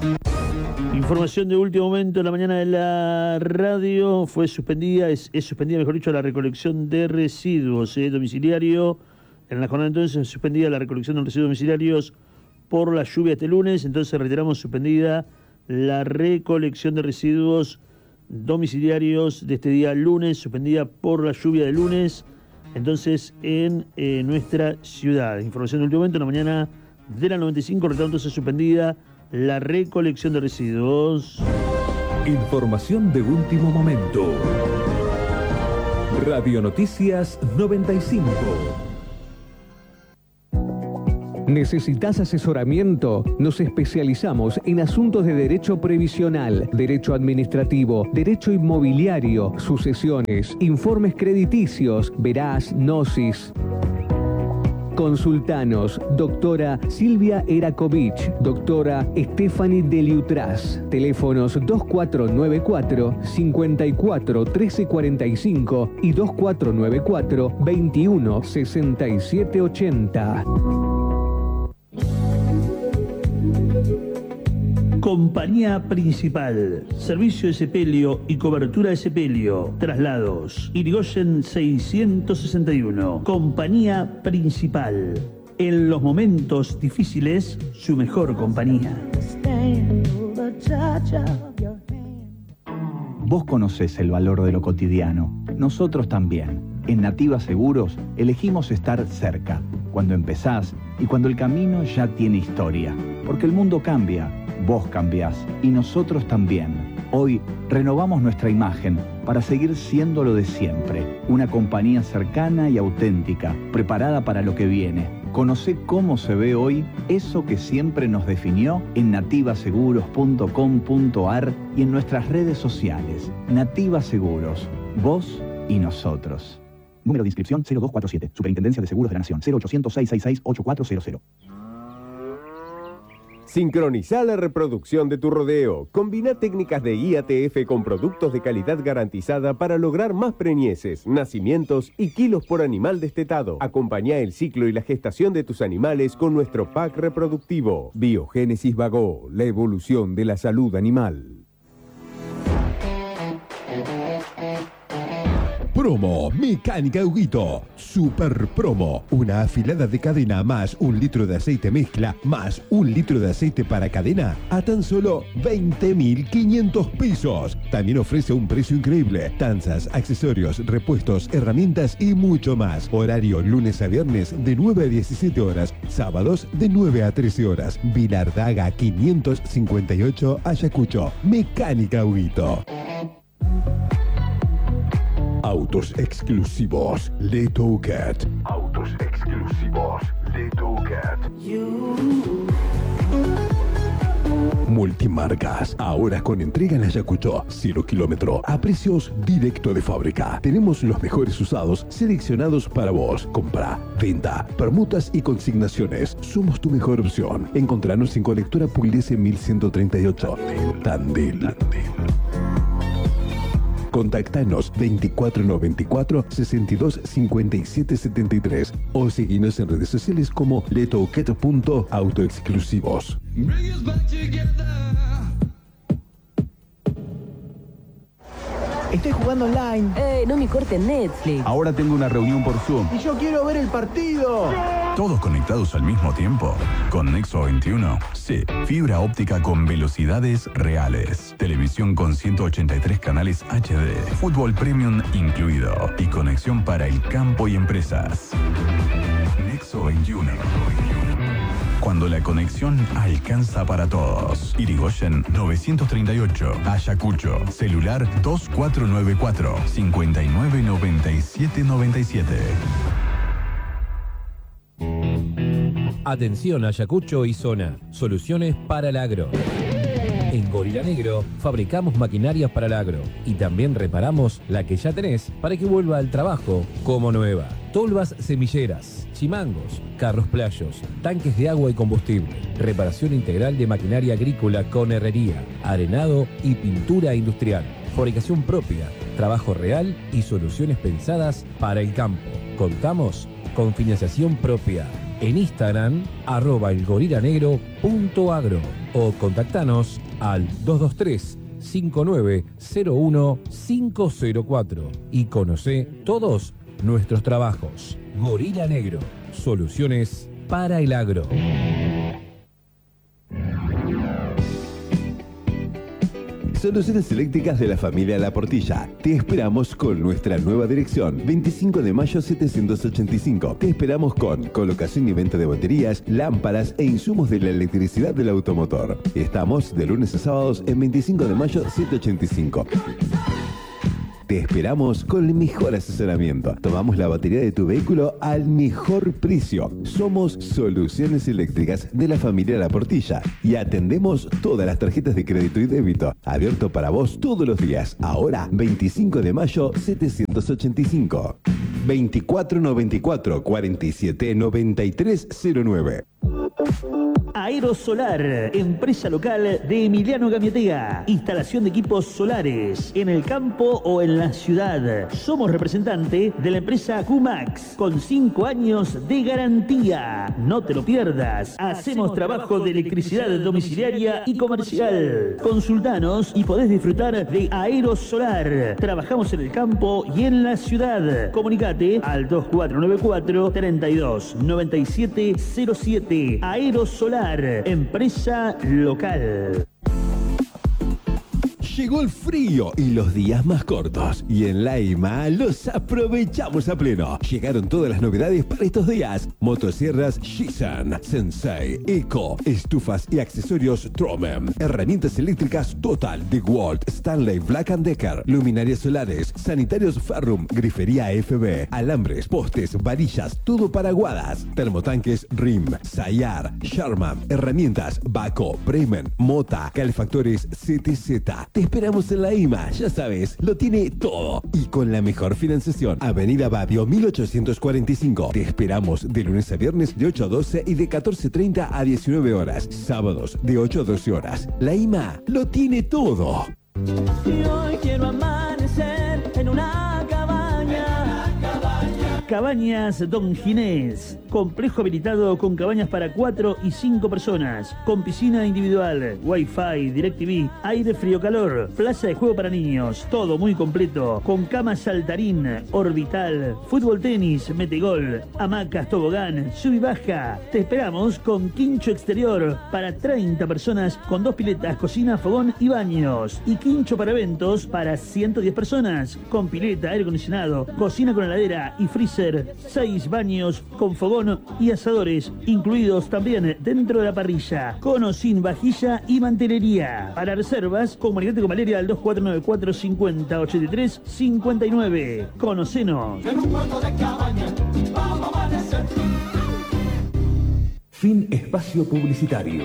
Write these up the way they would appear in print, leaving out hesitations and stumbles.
Información de último momento en la mañana de la radio. Fue suspendida, es suspendida, mejor dicho, la recolección de residuos domiciliario. En la jornada entonces suspendida la recolección de residuos domiciliarios por la lluvia este lunes. Entonces reiteramos, suspendida la recolección de residuos domiciliarios de este día lunes, suspendida por la lluvia de lunes. Entonces en nuestra ciudad. Información de último momento en la mañana de la 95, reiteramos entonces suspendida la recolección de residuos. Información de último momento. Radio Noticias 95. ¿Necesitas asesoramiento? Nos especializamos en asuntos de derecho previsional, derecho administrativo, derecho inmobiliario, sucesiones, informes crediticios, verás, gnosis. Consultanos, doctora Silvia Erakovich, doctora Stephanie Deliutras. Teléfonos 2494 54 1345 y 2494 21 67 80. Compañía Principal, servicio de sepelio y cobertura de sepelio, traslados, Irigoyen 661. Compañía Principal, en los momentos difíciles, su mejor compañía. Vos conocés el valor de lo cotidiano, nosotros también. En Nativa Seguros elegimos estar cerca, cuando empezás y cuando el camino ya tiene historia, porque el mundo cambia. Vos cambiás y nosotros también. Hoy renovamos nuestra imagen para seguir siendo lo de siempre. Una compañía cercana y auténtica, preparada para lo que viene. Conocé cómo se ve hoy eso que siempre nos definió en nativaseguros.com.ar y en nuestras redes sociales. Nativa Seguros, vos y nosotros. Número de inscripción 0247. Superintendencia de Seguros de la Nación. 0800-666-8400. Sincroniza la reproducción de tu rodeo. Combina técnicas de IATF con productos de calidad garantizada para lograr más preñeces, nacimientos y kilos por animal destetado. Acompañá el ciclo y la gestación de tus animales con nuestro pack reproductivo. Biogénesis Vago, la evolución de la salud animal. Promo Mecánica Huguito. Super promo. Una afilada de cadena más 1 litro de aceite mezcla más 1 litro de aceite para cadena a tan solo 20.500 pesos. También ofrece un precio increíble. Tanzas, accesorios, repuestos, herramientas y mucho más. Horario lunes a viernes de 9 a 17 horas. Sábados de 9 a 13 horas. Vilardaga 558 Ayacucho. Mecánica Huguito. Autos exclusivos Letoucat. Autos exclusivos Letoucat. Multimarcas, ahora con entrega en Ayacucho, 0 kilómetro, a precios directo de fábrica. Tenemos los mejores usados seleccionados para vos. Compra, venta, permutas y consignaciones. Somos tu mejor opción. Encontranos en Colectora Pugliese 1138. Tandil. Contactanos 2494 62 57 73 o seguinos en redes sociales como letouquet.autoexclusivos. Estoy jugando online. No me corten Netflix. Ahora tengo una reunión por Zoom. Y yo quiero ver el partido. ¿Todos conectados al mismo tiempo? Con Nexo 21. Sí, fibra óptica con velocidades reales. Televisión con 183 canales HD. Fútbol premium incluido. Y conexión para el campo y empresas. Nexo 21. Cuando la conexión alcanza para todos. Irigoyen 938. Ayacucho. Celular 2494 599797. Atención Ayacucho y zona. Soluciones para el agro. En Gorila Negro fabricamos maquinarias para el agro y también reparamos la que ya tenés para que vuelva al trabajo como nueva. Tolvas semilleras, chimangos, carros playos, tanques de agua y combustible, reparación integral de maquinaria agrícola con herrería, arenado y pintura industrial, fabricación propia, trabajo real y soluciones pensadas para el campo. Contamos con financiación propia. En Instagram, @elgorilanegro.agro o contactanos al 223-5901-504 y conoce todos nuestros trabajos. Gorila Negro, soluciones para el agro. Soluciones eléctricas de la familia La Portilla. Te esperamos con nuestra nueva dirección, 25 de mayo 785. Te esperamos con colocación y venta de baterías, lámparas e insumos de la electricidad del automotor. Estamos de lunes a sábados en 25 de mayo 785. Te esperamos con el mejor asesoramiento. Tomamos la batería de tu vehículo al mejor precio. Somos Soluciones Eléctricas de la familia La Portilla y atendemos todas las tarjetas de crédito y débito. Abierto para vos todos los días. Ahora, 25 de mayo 785. 2494 47 93 09. Aerosolar, empresa local de Emiliano Gamiatea. Instalación de equipos solares en el campo o en la ciudad. Somos representante de la empresa QMAX con 5 años de garantía. No te lo pierdas. Hacemos trabajo de electricidad domiciliaria y comercial. Consultanos y podés disfrutar de Aerosolar. Trabajamos en el campo y en la ciudad. Comunicate al 2494 32 97 07. Aerosolar, empresa local. Llegó el frío y los días más cortos. Y en Laima los aprovechamos a pleno. Llegaron todas las novedades para estos días. Motosierras Shisan, Sensei, Eco, estufas y accesorios Tromen. Herramientas eléctricas Total, DeWalt, Stanley, Black & Decker. Luminarias solares, sanitarios Ferrum, grifería FB, alambres, postes, varillas, todo para aguadas. Termotanques RIM, Sayar, Sharman. Herramientas Baco, Bremen, Mota, calefactores CTZ. Te esperamos en la IMA, ya sabes, lo tiene todo. Y con la mejor financiación. Avenida Badio 1845. Te esperamos de lunes a viernes de 8 a 12 y de 14:30 a 19 horas. Sábados de 8 a 12 horas. La IMA lo tiene todo. Y hoy quiero amanecer en una cabaña. Cabañas Don Ginés, complejo habilitado con cabañas para 4 y 5 personas, con piscina individual, wifi, DirecTV, aire frío calor, plaza de juego para niños, todo muy completo, con cama saltarín, orbital, fútbol tenis, metegol, hamacas, tobogán, sub y baja. Te esperamos con quincho exterior para 30 personas con 2 piletas, cocina, fogón y baños, y quincho para eventos para 110 personas, con pileta, aire acondicionado, cocina con heladera y freezer, 6 baños con fogón y asadores, incluidos también dentro de la parrilla, con o sin vajilla y mantelería. Para reservas, comunicate con Valeria al 2494 50 83 59. Conocenos. En un cuarto de cabaña, vamos a amanecer. Fin espacio publicitario.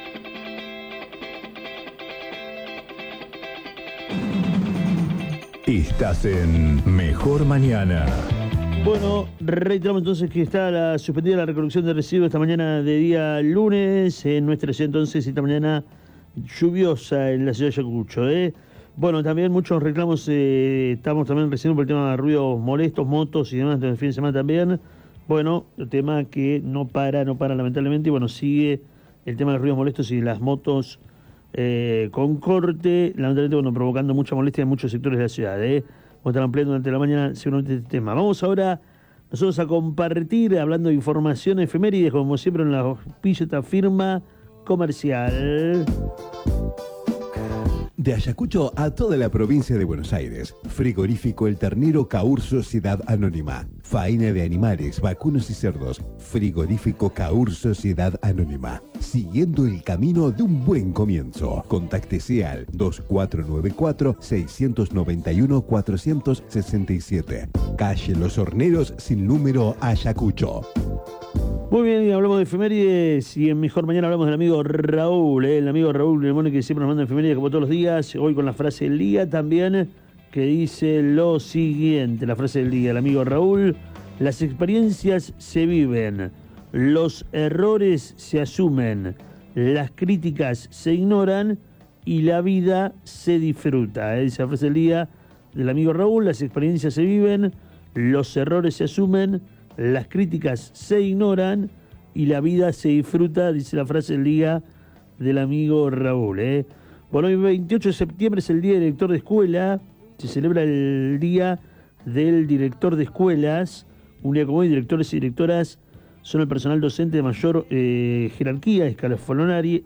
Estás en Mejor Mañana. Bueno, reiteramos entonces que está suspendida la recolección de residuos esta mañana de día lunes en nuestra ciudad, entonces esta mañana lluviosa en la ciudad de Ayacucho. Bueno, también muchos reclamos, estamos también recibiendo por el tema de ruidos molestos, motos y demás, el fin de semana también. Bueno, el tema que no para lamentablemente, y bueno, sigue el tema de los ruidos molestos y las motos con corte, lamentablemente, bueno, provocando mucha molestia en muchos sectores de la ciudad. Vamos a estar ampliando durante la mañana seguramente este tema. Vamos ahora nosotros a compartir, hablando de información efemérides, como siempre en la auspicio esta firma comercial. De Ayacucho a toda la provincia de Buenos Aires. Frigorífico El Ternero Caur Sociedad Anónima. Faena de animales, vacunos y cerdos. Frigorífico Caur Sociedad Anónima. Siguiendo el camino de un buen comienzo. Contáctese al 2494-691-467. Calle Los Horneros sin número Ayacucho. Muy bien, y hablamos de efemérides y en Mejor Mañana hablamos del amigo Raúl, el amigo Raúl Lemone, que siempre nos manda efemérides como todos los días, hoy con la frase del día también, que dice lo siguiente, la frase del día, el amigo Raúl: las experiencias se viven, los errores se asumen, las críticas se ignoran y la vida se disfruta. Dice la frase del día del amigo Raúl: las experiencias se viven, los errores se asumen, las críticas se ignoran y la vida se disfruta, dice la frase del día del amigo Raúl. Bueno, hoy 28 de septiembre es el Día del Director de Escuela, se celebra el Día del Director de Escuelas. Un día como hoy, directores y directoras son el personal docente de mayor jerarquía escalafonaria,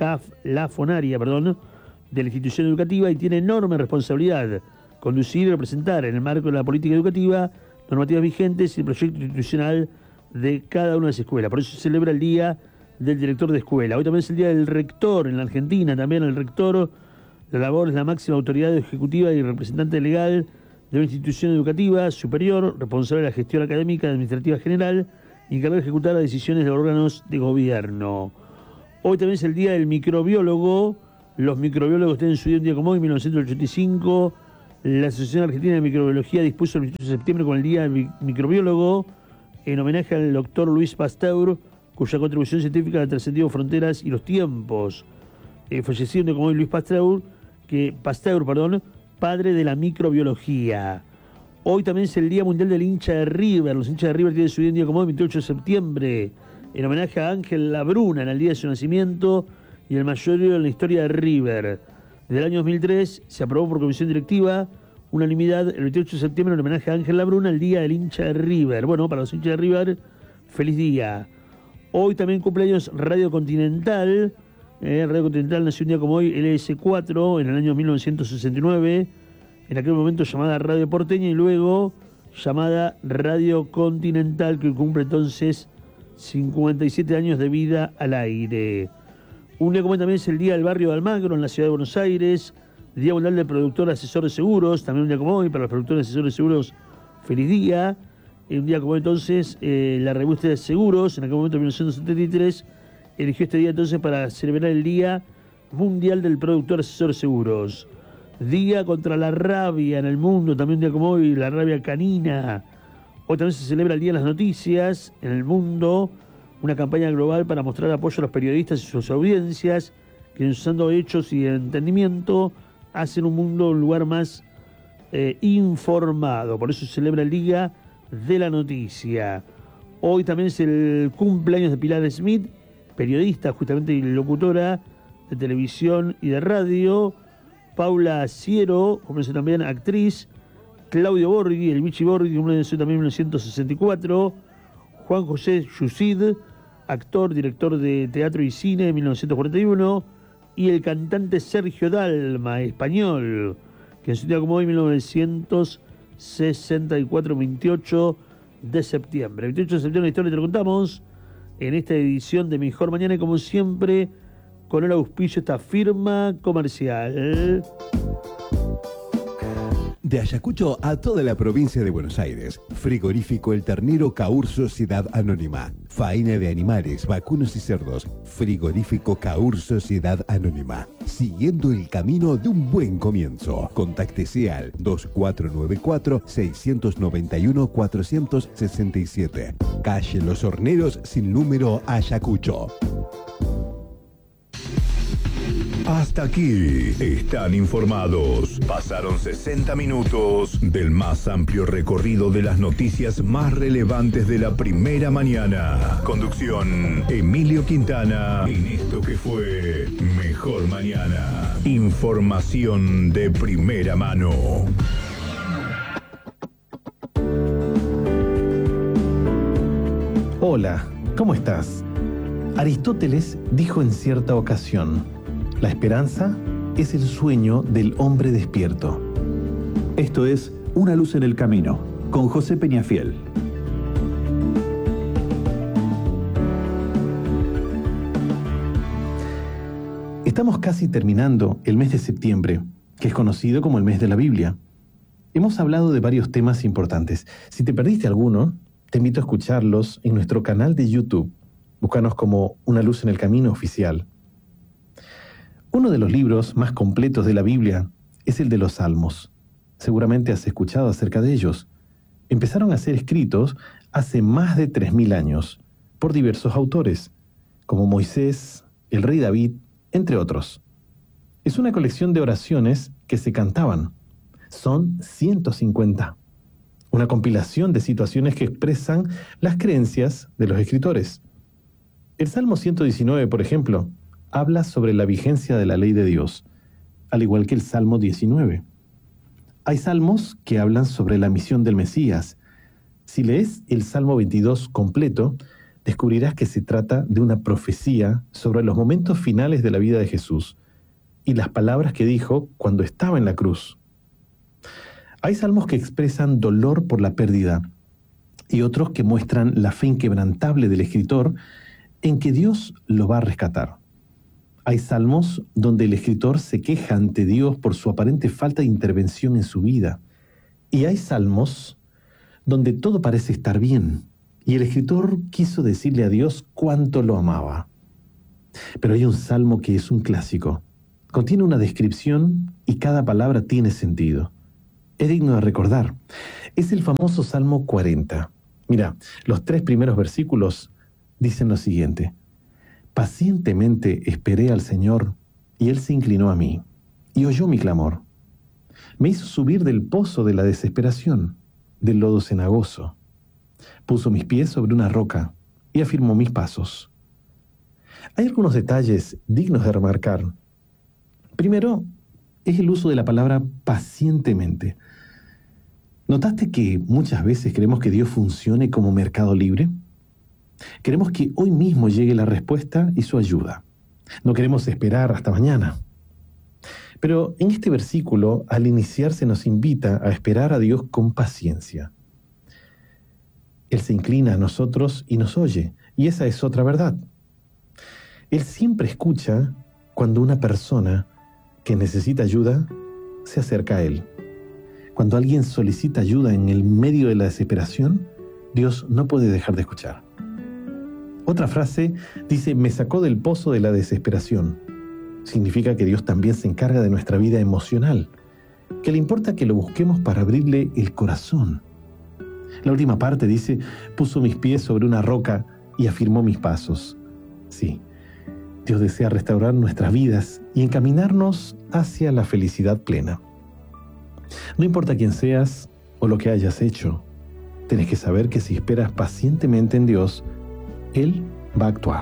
de la institución educativa y tiene enorme responsabilidad conducir y representar en el marco de la política educativa normativas vigentes y el proyecto institucional de cada una de las escuelas. Por eso se celebra el Día del Director de Escuela. Hoy también es el Día del Rector en la Argentina. También el rector, la labor es la máxima autoridad ejecutiva y representante legal de una institución educativa superior, responsable de la gestión académica y administrativa general y encargado de ejecutar las decisiones de órganos de gobierno. Hoy también es el Día del Microbiólogo. Los microbiólogos tienen su día un día como hoy, en 1985. La Asociación Argentina de Microbiología dispuso el 28 de septiembre con el Día del Microbiólogo en homenaje al doctor Luis Pasteur, cuya contribución científica ha trascendido fronteras y los tiempos. Fallecido un día como hoy Luis Pasteur, padre de la microbiología. Hoy también es el Día Mundial del Hincha de River. Los hinchas de River tienen su día un día como hoy, 28 de septiembre, en homenaje a Ángel Labruna en el día de su nacimiento y el mayor en la historia de River. Desde el año 2003 se aprobó por comisión directiva unanimidad el 28 de septiembre en homenaje a Ángel Labruna, el Día del Hincha de River. Bueno, para los hinchas de River, feliz día. Hoy también cumpleaños Radio Continental. Radio Continental nació un día como hoy, LS4, en el año 1969, en aquel momento llamada Radio Porteña y luego llamada Radio Continental, que cumple entonces 57 años de vida al aire. Un día como hoy también es el Día del Barrio de Almagro en la ciudad de Buenos Aires, Día Mundial del Productor Asesor de Seguros, también un día como hoy para los productores asesores de seguros, feliz día. Un día como hoy entonces la revista de seguros, en aquel momento 1973, eligió este día entonces para celebrar el Día Mundial del Productor Asesor de Seguros. Día contra la rabia en el mundo, también un día como hoy, la rabia canina. Hoy también se celebra el Día de las Noticias en el mundo, una campaña global para mostrar apoyo a los periodistas y sus audiencias, que usando hechos y entendimiento hacen un mundo un lugar más informado. Por eso se celebra el Día de la Noticia. Hoy también es el cumpleaños de Pilar Smith, periodista justamente y locutora de televisión y de radio. Paula Ciero, como dice también, actriz. Claudio Borghi, el Vichy Borghi, que nació también en 1964. Juan José Yusid, actor, director de teatro y cine en 1941. Y el cantante Sergio Dalma, español, que nació un día como hoy, 1964, 28 de septiembre. 28 de septiembre, la historia te lo contamos en esta edición de Mejor Mañana y como siempre con el auspicio esta firma comercial. De Ayacucho a toda la provincia de Buenos Aires, Frigorífico El Ternero Caur Sociedad Anónima. Faena de animales, vacunos y cerdos. Frigorífico Caur Sociedad Anónima. Siguiendo el camino de un buen comienzo. Contáctese al 2494-691-467. Calle Los Horneros sin número Ayacucho. Hasta aquí están informados. Pasaron 60 minutos del más amplio recorrido de las noticias más relevantes de la primera mañana. Conducción, Emilio Quintana, en esto que fue Mejor Mañana. Información de primera mano. Hola, ¿cómo estás? Aristóteles dijo en cierta ocasión: la esperanza es el sueño del hombre despierto. Esto es Una luz en el camino, con José Peñafiel. Estamos casi terminando el mes de septiembre, que es conocido como el mes de la Biblia. Hemos hablado de varios temas importantes. Si te perdiste alguno, te invito a escucharlos en nuestro canal de YouTube. Búscanos como Una luz en el camino oficial. Uno de los libros más completos de la Biblia es el de los Salmos. Seguramente has escuchado acerca de ellos. Empezaron a ser escritos hace más de 3000 años por diversos autores, como Moisés, el rey David, entre otros. Es una colección de oraciones que se cantaban. Son 150. Una compilación de situaciones que expresan las creencias de los escritores. El Salmo 119, por ejemplo, habla sobre la vigencia de la ley de Dios, al igual que el Salmo 19. Hay salmos que hablan sobre la misión del Mesías. Si lees el Salmo 22 completo, descubrirás que se trata de una profecía sobre los momentos finales de la vida de Jesús y las palabras que dijo cuando estaba en la cruz. Hay salmos que expresan dolor por la pérdida y otros que muestran la fe inquebrantable del escritor en que Dios lo va a rescatar. Hay salmos donde el escritor se queja ante Dios por su aparente falta de intervención en su vida. Y hay salmos donde todo parece estar bien y el escritor quiso decirle a Dios cuánto lo amaba. Pero hay un salmo que es un clásico. Contiene una descripción y cada palabra tiene sentido. Es digno de recordar. Es el famoso Salmo 40. Mira, los 3 primeros versículos dicen lo siguiente: pacientemente esperé al Señor, y Él se inclinó a mí, y oyó mi clamor. Me hizo subir del pozo de la desesperación, del lodo cenagoso. Puso mis pies sobre una roca, y afirmó mis pasos. Hay algunos detalles dignos de remarcar. Primero, es el uso de la palabra pacientemente. ¿Notaste que muchas veces queremos que Dios funcione como mercado libre? Queremos que hoy mismo llegue la respuesta y su ayuda. No queremos esperar hasta mañana. Pero en este versículo, al iniciarse, nos invita a esperar a Dios con paciencia. Él se inclina a nosotros y nos oye, y esa es otra verdad. Él siempre escucha cuando una persona que necesita ayuda se acerca a Él. Cuando alguien solicita ayuda en el medio de la desesperación, Dios no puede dejar de escuchar. Otra frase dice: me sacó del pozo de la desesperación. Significa que Dios también se encarga de nuestra vida emocional, que le importa que lo busquemos para abrirle el corazón. La última parte dice: puso mis pies sobre una roca y afirmó mis pasos. Sí, Dios desea restaurar nuestras vidas y encaminarnos hacia la felicidad plena. No importa quién seas o lo que hayas hecho, tienes que saber que si esperas pacientemente en Dios, Él va a actuar.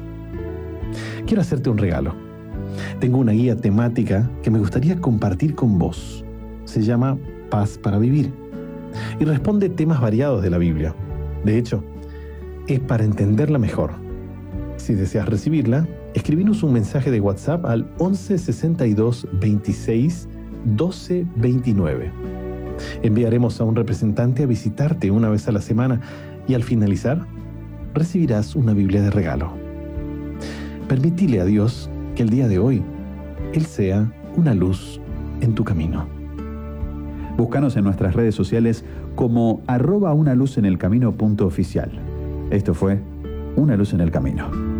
Quiero hacerte un regalo. Tengo una guía temática que me gustaría compartir con vos. Se llama Paz para Vivir y responde temas variados de la Biblia. De hecho, es para entenderla mejor. Si deseas recibirla, escribinos un mensaje de WhatsApp al 11 62 26 12 29. Enviaremos a un representante a visitarte una vez a la semana y al finalizar, recibirás una Biblia de regalo. Permitile a Dios que el día de hoy Él sea una luz en tu camino. Búscanos en nuestras redes sociales como @unaluzenelcamino.oficial. Esto fue Una Luz en el Camino.